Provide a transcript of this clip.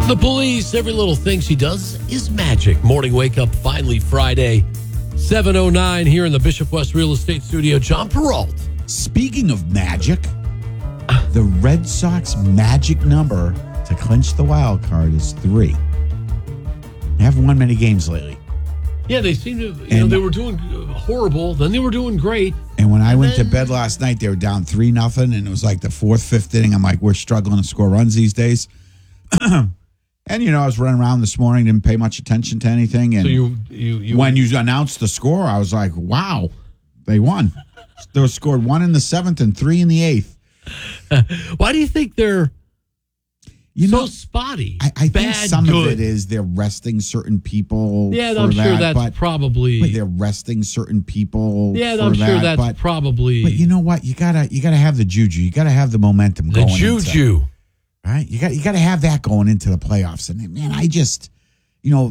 The Police, every little thing she does is magic. Morning wake up, finally Friday, 7:09 here in the Bishop West Real Estate Studio. John Peralt. Speaking of magic, the Red Sox magic number to clinch the wild card is 3. They haven't won many games lately. Yeah, they seem to, they were doing horrible, then they were doing great. And when I went to bed last night, they were down 3-0, and it was like the 4th, 5th inning. I'm like, we're struggling to score runs these days. And, I was running around this morning, didn't pay much attention to anything. And so you when you announced the score, I was like, wow, they won. They were scored 1 in the 7th and 3 in the 8th. Why do you think they're so spotty? I think some of it is they're resting certain people. Yeah, I'm sure that's probably. But they're resting certain people. Yeah, I'm sure that's probably. But you know what? You gotta have the juju. You gotta have the momentum going. The juju. Right? You got to have that going into the playoffs. And man, I just,